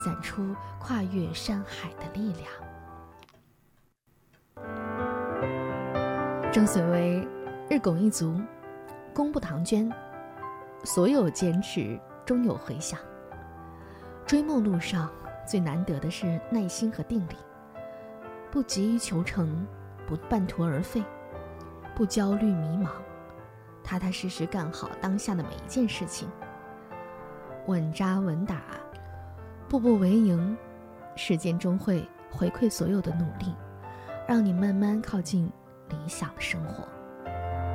攒出跨越山海的力量。正所谓日拱一卒，功不唐捐，所有坚持终有回响。追梦路上最难得的是耐心和定力，不急于求成，不半途而废，不焦虑迷茫，踏踏实实干好当下的每一件事情，稳扎稳打，步步为营，时间终会回馈所有的努力，让你慢慢靠近理想的生活。